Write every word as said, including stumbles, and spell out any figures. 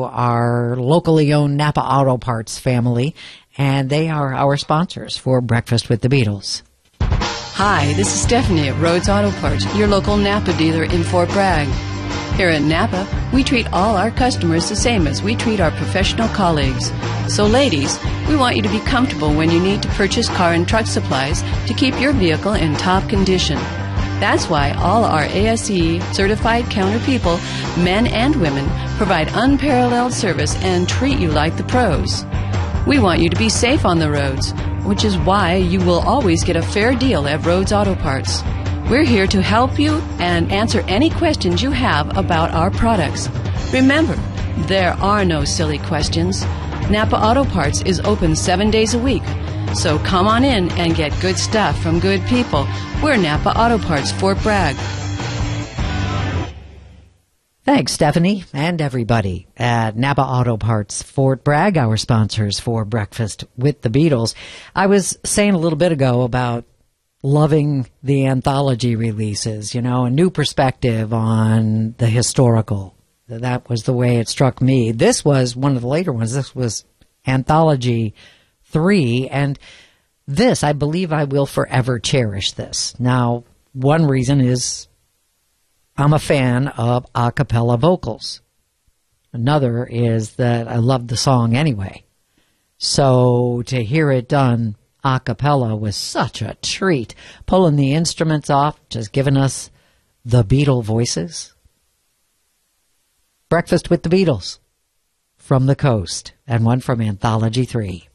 to our locally owned Napa Auto Parts family, and they are our sponsors for Breakfast with the Beatles. Hi, this is Stephanie at Rhodes Auto Parts, your local Napa dealer in Fort Bragg. Here at Napa, we treat all our customers the same as we treat our professional colleagues. So ladies, we want you to be comfortable when you need to purchase car and truck supplies to keep your vehicle in top condition. That's why all our A S E certified counter people, men and women, provide unparalleled service and treat you like the pros. We want you to be safe on the roads, which is why you will always get a fair deal at Rhodes Auto Parts. We're here to help you and answer any questions you have about our products. Remember, there are no silly questions. Napa Auto Parts is open seven days a week. So come on in and get good stuff from good people. We're Napa Auto Parts, Fort Bragg. Thanks, Stephanie, and everybody at Napa Auto Parts, Fort Bragg, our sponsors for Breakfast with the Beatles. I was saying a little bit ago about loving the anthology releases, you know, a new perspective on the historical. That was the way it struck me. This was one of the later ones. This was Anthology three, and this, I believe I will forever cherish this. Now, one reason is I'm a fan of a cappella vocals. Another is that I love the song anyway. So to hear it done a cappella was such a treat. Pulling the instruments off, just giving us the Beatle voices. Breakfast with the Beatles from the coast, and one from Anthology three.